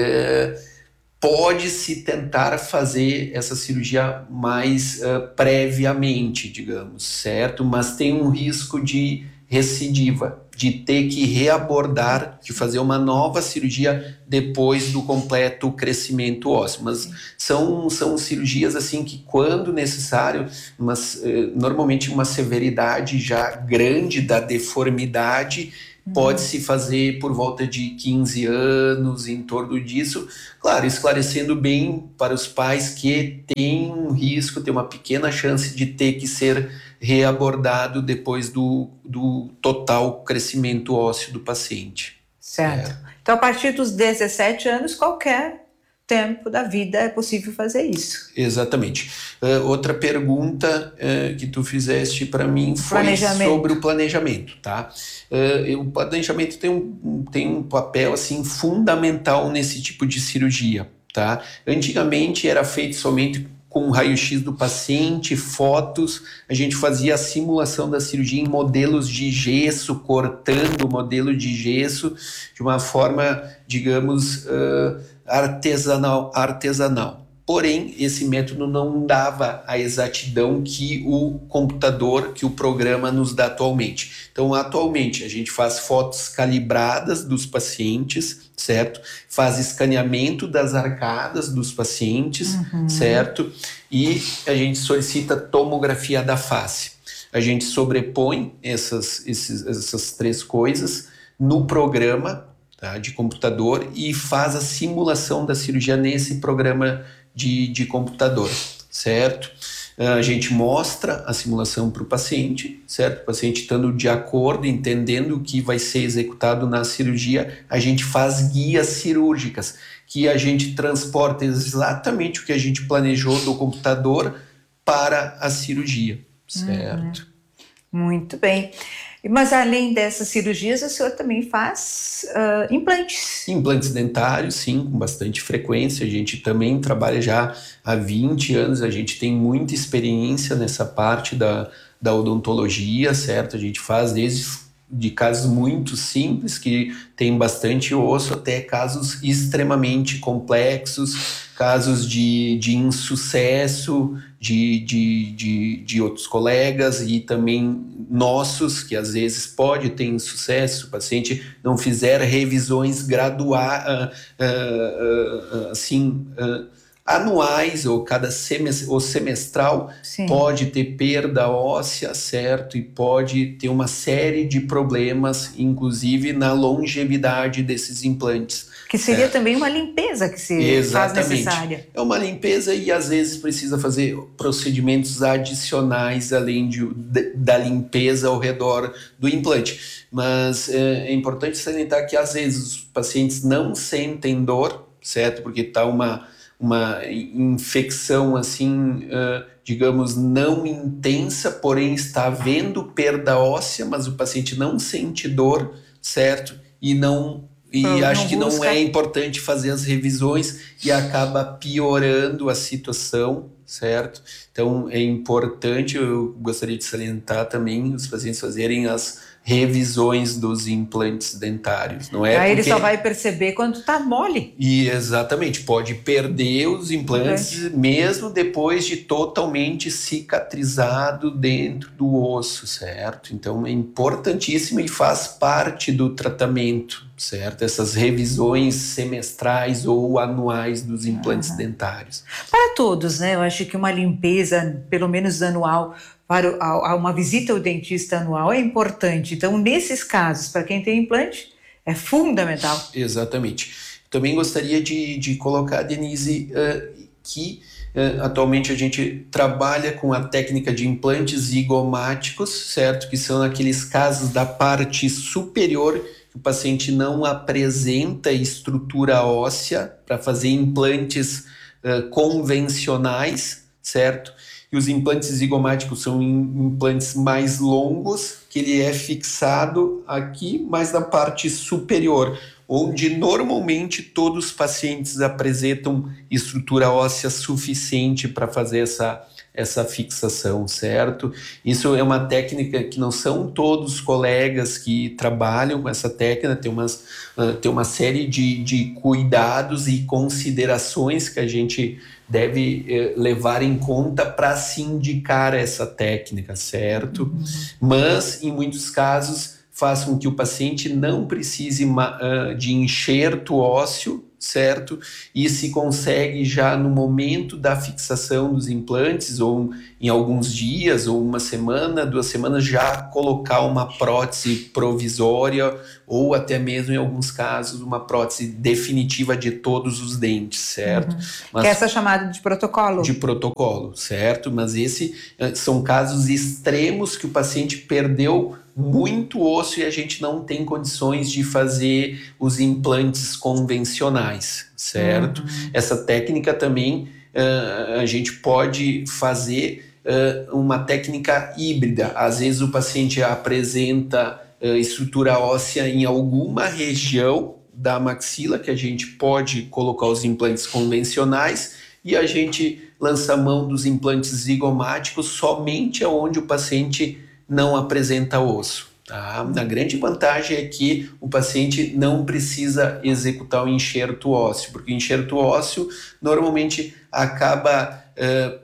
uh, pode-se tentar fazer essa cirurgia mais uh, previamente, digamos, certo? Mas tem um risco de recidiva, de ter que reabordar, de fazer uma nova cirurgia depois do completo crescimento ósseo. Mas são, são cirurgias assim que, quando necessário, mas, uh, normalmente uma severidade já grande da deformidade, pode-se fazer por volta de quinze anos, em torno disso. Claro, esclarecendo bem para os pais que tem um risco, tem uma pequena chance de ter que ser reabordado depois do, do total crescimento ósseo do paciente. Certo. É. Então, a partir dos dezessete anos, qualquer tempo da vida é possível fazer isso. Exatamente. Uh, outra pergunta uh, que tu fizeste para mim foi sobre o planejamento, tá? Uh, o planejamento tem um, tem um papel assim fundamental nesse tipo de cirurgia, tá? Antigamente era feito somente com raio-x do paciente, fotos, a gente fazia a simulação da cirurgia em modelos de gesso, cortando o modelo de gesso de uma forma, digamos, uh, artesanal, artesanal. Porém, esse método não dava a exatidão que o computador, que o programa nos dá atualmente. Então, atualmente, a gente faz fotos calibradas dos pacientes, certo? Faz escaneamento das arcadas dos pacientes, uhum. certo? E a gente solicita tomografia da face. A gente sobrepõe essas, esses, essas três coisas no programa, tá, de computador, e faz a simulação da cirurgia nesse programa de, de computador, certo? A gente mostra a simulação para o paciente, certo? O paciente estando de acordo, entendendo o que vai ser executado na cirurgia, a gente faz guias cirúrgicas, que a gente transporta exatamente o que a gente planejou do computador para a cirurgia, certo? Uhum. Muito bem. Mas além dessas cirurgias, o senhor também faz uh, implantes? Implantes dentários, sim, com bastante frequência. A gente também trabalha já há vinte anos, a gente tem muita experiência nessa parte da, da odontologia, certo? A gente faz desde de casos muito simples, que tem bastante osso, até casos extremamente complexos, casos de, de insucesso de, de, de, de outros colegas e também nossos, que às vezes pode ter insucesso, se o paciente não fizer revisões graduais, uh, uh, uh, assim, uh, anuais ou cada semestre, ou semestral, sim, pode ter perda óssea, certo? E pode ter uma série de problemas, inclusive na longevidade desses implantes. Que seria é. também uma limpeza que se Exatamente. faz necessária. É uma limpeza e às vezes precisa fazer procedimentos adicionais além de, de, da limpeza ao redor do implante. Mas é, é importante salientar que às vezes os pacientes não sentem dor, certo? Porque está uma uma infecção assim, uh, digamos, não intensa, porém está havendo perda óssea, mas o paciente não sente dor, certo? E não e não, acho não que busca. Não é importante fazer as revisões e acaba piorando a situação, certo? Então é importante, eu gostaria de salientar também os pacientes fazerem as revisões dos implantes dentários, não é? Aí porque... ele só vai perceber quando tá mole. E exatamente, pode perder os implantes é. mesmo depois de totalmente cicatrizado dentro do osso, certo? Então é importantíssimo e faz parte do tratamento, certo? Essas revisões semestrais ou anuais dos implantes uhum. dentários. Para todos, né? Eu acho que uma limpeza, pelo menos anual, para uma visita ao dentista anual é importante. Então, nesses casos, para quem tem implante, é fundamental. Exatamente. Também gostaria de, de colocar, Denise, uh, que uh, atualmente a gente trabalha com a técnica de implantes zigomáticos, certo? Que são aqueles casos da parte superior que o paciente não apresenta estrutura óssea para fazer implantes uh, convencionais, certo? que os implantes zigomáticos são implantes mais longos, que ele é fixado aqui, mais na parte superior, onde normalmente todos os pacientes apresentam estrutura óssea suficiente para fazer essa, essa fixação, certo? Isso é uma técnica que não são todos os colegas que trabalham com essa técnica, tem, umas, uh, tem uma série de, de cuidados e considerações que a gente deve eh, levar em conta para se indicar essa técnica, certo? Uhum. Mas, em muitos casos, faz com que o paciente não precise uh, de enxerto ósseo, certo? E se consegue já no momento da fixação dos implantes, ou em alguns dias, ou uma semana, duas semanas, já colocar uma prótese provisória, ou até mesmo em alguns casos uma prótese definitiva de todos os dentes, certo? Uhum. Mas, que é essa chamada de protocolo. De protocolo, certo? Mas esses uh, são casos extremos que o paciente perdeu muito osso e a gente não tem condições de fazer os implantes convencionais, certo? Uhum. Essa técnica também uh, a gente pode fazer uh, uma técnica híbrida. Às vezes o paciente apresenta uh, estrutura óssea em alguma região da maxila que a gente pode colocar os implantes convencionais e a gente lança a mão dos implantes zigomáticos somente aonde o paciente não apresenta osso. Tá? A grande vantagem é que o paciente não precisa executar o enxerto ósseo, porque o enxerto ósseo normalmente acaba uh,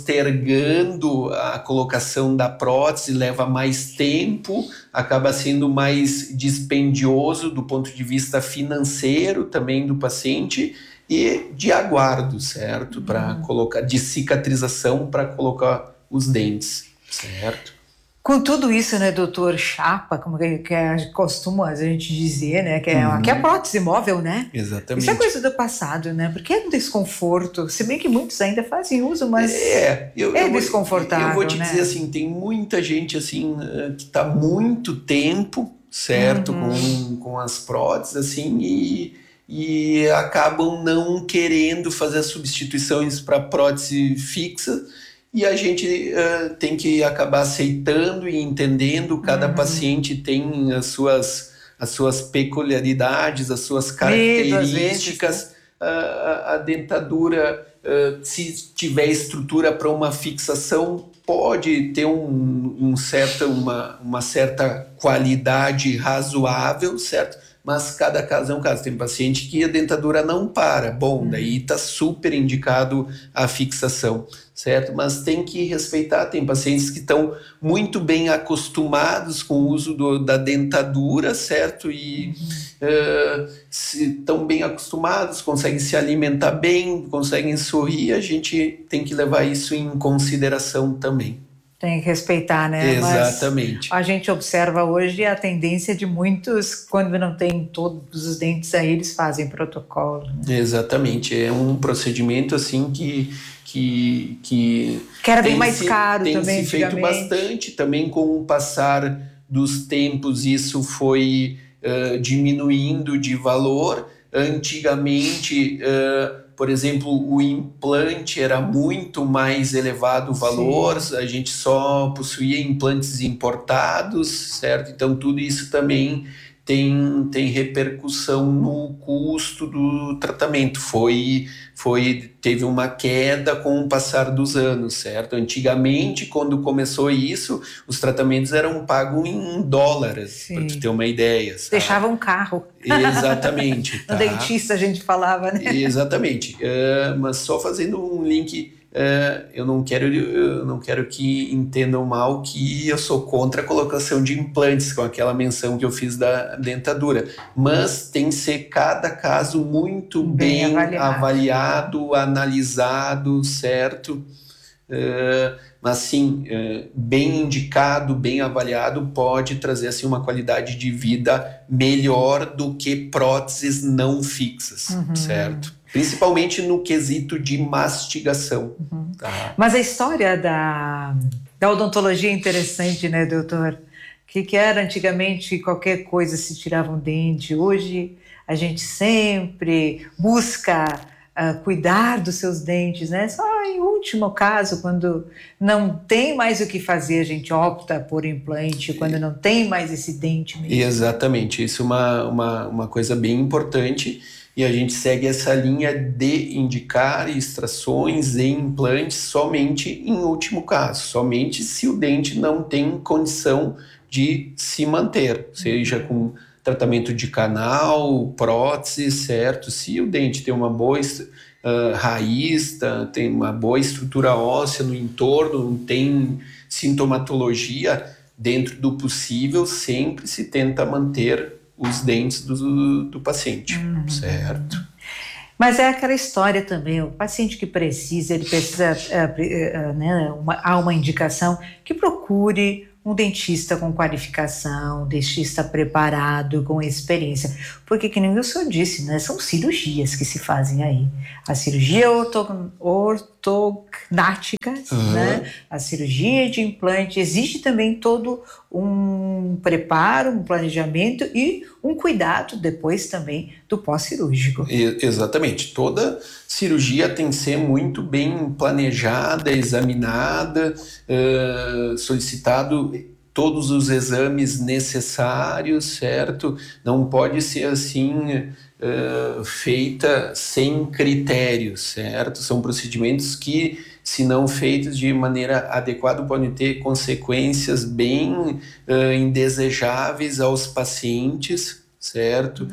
postergando a colocação da prótese, leva mais tempo, acaba sendo mais dispendioso do ponto de vista financeiro também do paciente e de aguardo, certo? Para colocar, de cicatrização para colocar os dentes, certo? Com tudo isso, né, doutor Chapa, como que, que é, costuma a gente dizer, né, que é, uhum. que é a prótese móvel, né? Exatamente. Isso é coisa do passado, né? Porque é um desconforto, se bem que muitos ainda fazem uso, mas é, eu, é eu desconfortável, vou, eu vou te né? dizer assim, tem muita gente assim que está muito tempo, certo, uhum. com, com as próteses, assim, e, e acabam não querendo fazer as substituições para prótese fixa. E a gente uh, tem que acabar aceitando e entendendo, cada uhum. paciente tem as suas, as suas peculiaridades, as suas características. Medo, a, a dentadura, uh, se tiver estrutura para uma fixação, pode ter um, um certa, uma, uma certa qualidade razoável, certo? Mas cada caso é um caso. Tem paciente que a dentadura não para. Bom, daí está super indicado a fixação, certo? Mas tem que respeitar. Tem pacientes que estão muito bem acostumados com o uso do, da dentadura, certo? E uhum. uh, estão bem acostumados, conseguem se alimentar bem, conseguem sorrir. A gente tem que levar isso em consideração também. Tem que respeitar, né? Exatamente. Mas a gente observa hoje a tendência de muitos, quando não tem todos os dentes aí, eles fazem protocolo. Né? Exatamente. É um procedimento assim que... Que, que, que era bem mais caro tem também, se feito bastante. Também com o passar dos tempos, isso foi uh, diminuindo de valor. Antigamente... Uh, Por exemplo, o implante era muito mais elevado o valor, Sim. a gente só possuía implantes importados, certo? Então, tudo isso também tem, tem repercussão no custo do tratamento. Foi, foi, teve uma queda com o passar dos anos, certo? Antigamente, quando começou isso, os tratamentos eram pagos em dólares, para tu ter uma ideia. Sabe? Deixava um carro. Exatamente. No tá? dentista a gente falava, né? Exatamente. Uh, mas só fazendo um link, uh, eu, não quero, eu não quero que entendam mal que eu sou contra a colocação de implantes, com aquela menção que eu fiz da dentadura. Mas tem que ser cada caso muito bem, bem avaliado. avaliado, analisado, certo? Uh, mas sim, uh, bem indicado, bem avaliado, pode trazer assim, uma qualidade de vida melhor do que próteses não fixas, uhum. certo? Principalmente no quesito de mastigação. Uhum. Tá? Mas a história da, da odontologia é interessante, né, doutor? O que, que era antigamente, qualquer coisa se tirava um dente. Hoje a gente sempre busca uh, cuidar dos seus dentes, né? Só em último caso, quando não tem mais o que fazer, a gente opta por implante, quando não tem mais esse dente mesmo. Exatamente, isso é uma, uma, uma coisa bem importante. E a gente segue essa linha de indicar extrações e implantes somente em último caso, somente se o dente não tem condição de se manter, seja com tratamento de canal, prótese, certo? Se o dente tem uma boa uh, raiz, tá, tem uma boa estrutura óssea no entorno, não tem sintomatologia, dentro do possível, sempre se tenta manter os dentes do, do paciente, uhum. certo? Mas é aquela história também, o paciente que precisa, ele precisa, uh, uh, né, uma, há uma indicação que procure um dentista com qualificação, um dentista preparado, com experiência. Porque, que nem o senhor disse, né, são cirurgias que se fazem aí. A cirurgia orto, ortognática, uhum. né, a cirurgia de implante, existe também todo um preparo, um planejamento e um cuidado depois também do pós-cirúrgico. E, exatamente. Toda cirurgia tem que ser muito bem planejada, examinada, uh, solicitado todos os exames necessários, certo? Não pode ser assim uh, feita sem critérios, certo? São procedimentos que, se não feitos de maneira adequada, podem ter consequências bem uh, indesejáveis aos pacientes, certo?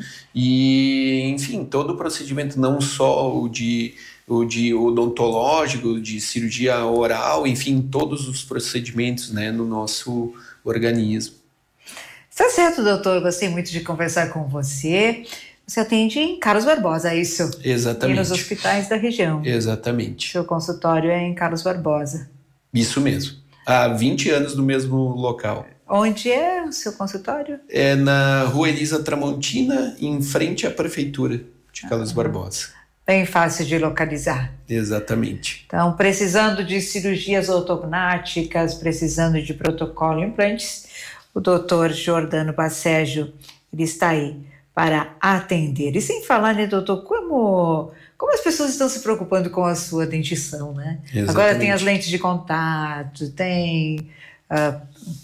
E, enfim, todo procedimento, não só o de o de odontológico, de cirurgia oral, enfim, todos os procedimentos, né, no nosso organismo. Está certo, doutor, gostei muito de conversar com você. Você atende em Carlos Barbosa, é isso? Exatamente. E nos hospitais da região. Exatamente. Seu consultório é em Carlos Barbosa. Isso mesmo. Há vinte anos no mesmo local. Onde é o seu consultório? É na Rua Elisa Tramontina, em frente à Prefeitura de Carlos ah. Barbosa. Bem fácil de localizar. Exatamente. Então, precisando de cirurgias ortognáticas, precisando de protocolo implantes, o doutor Jordano Bacejo, ele está aí para atender. E sem falar, né, doutor, como, como as pessoas estão se preocupando com a sua dentição, né? Exatamente. Agora tem as lentes de contato, tem uh,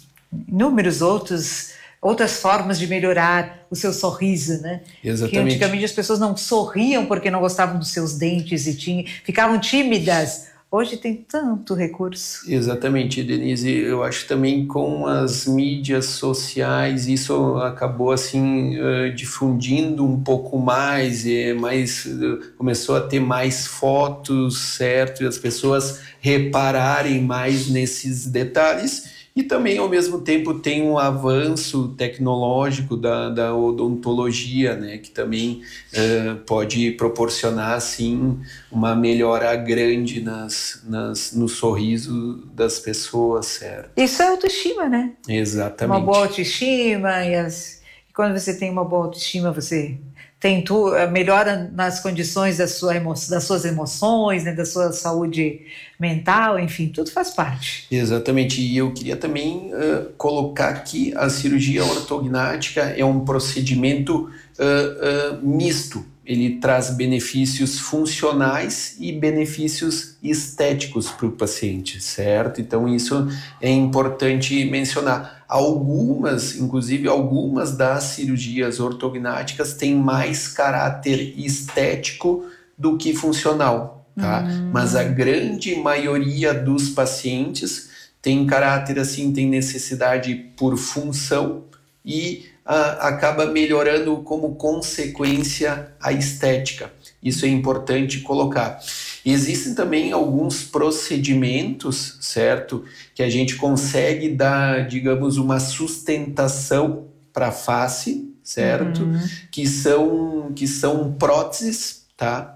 inúmeros outros... outras formas de melhorar o seu sorriso, né? Exatamente. Que antigamente as pessoas não sorriam porque não gostavam dos seus dentes e tinham, ficavam tímidas. Hoje tem tanto recurso. Exatamente, Denise. Eu acho também com as mídias sociais isso acabou assim uh, difundindo um pouco mais, e mais uh, começou a ter mais fotos, certo? E as pessoas repararem mais nesses detalhes. E também, ao mesmo tempo, tem um avanço tecnológico da, da odontologia, né, que também uh, pode proporcionar, assim, uma melhora grande nas, nas, no sorriso das pessoas, certo? Isso é autoestima, né? Exatamente. Uma boa autoestima, e, as, e quando você tem uma boa autoestima, você tem tu, melhora nas condições da sua emo, das suas emoções, né, da sua saúde mental, enfim, tudo faz parte. Exatamente, e eu queria também uh, colocar que a cirurgia ortognática é um procedimento uh, uh, misto. Ele traz benefícios funcionais e benefícios estéticos para o paciente, certo? Então isso é importante mencionar. Algumas, inclusive algumas das cirurgias ortognáticas têm mais caráter estético do que funcional, tá? Hum. Mas a grande maioria dos pacientes tem caráter assim, tem necessidade por função e Uh, acaba melhorando como consequência a estética. Isso é importante colocar. Existem também alguns procedimentos, certo, que a gente consegue dar, digamos, uma sustentação para a face, certo, uhum. que são, que são próteses, tá,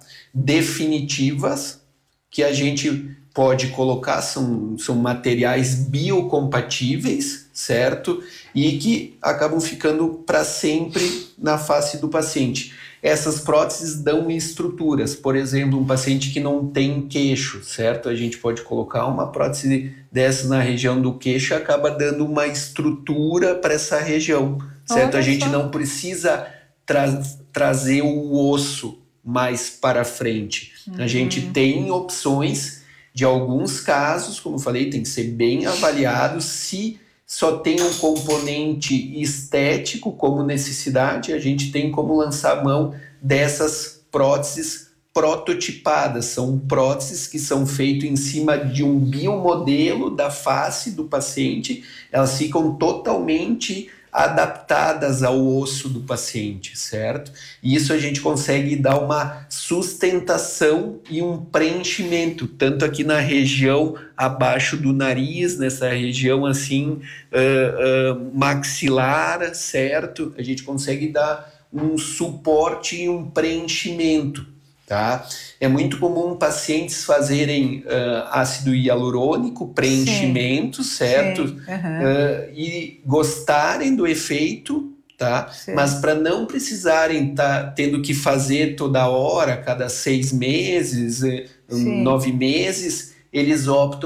definitivas, que a gente pode colocar, são, são materiais biocompatíveis, certo? E que acabam ficando para sempre na face do paciente. Essas próteses dão estruturas, por exemplo, um paciente que não tem queixo, certo? A gente pode colocar uma prótese dessa na região do queixo e acaba dando uma estrutura para essa região, certo? Olha, a gente só. Não precisa tra- trazer o osso mais para frente. Uhum. A gente tem opções de alguns casos, como eu falei, tem que ser bem avaliado. Se só tem um componente estético como necessidade, a gente tem como lançar mão dessas próteses prototipadas. São próteses que são feitas em cima de um biomodelo da face do paciente. Elas ficam totalmente adaptadas ao osso do paciente, certo? E isso a gente consegue dar uma sustentação e um preenchimento, tanto aqui na região abaixo do nariz, nessa região assim, uh, uh, maxilar, certo? A gente consegue dar um suporte e um preenchimento, tá? É muito comum pacientes fazerem uh, ácido hialurônico, preenchimento, sim, certo? Sim. Uhum. Uh, e gostarem do efeito, tá? Sim. Mas para não precisarem estar tá tendo que fazer toda hora, cada seis meses, sim, nove meses, eles optam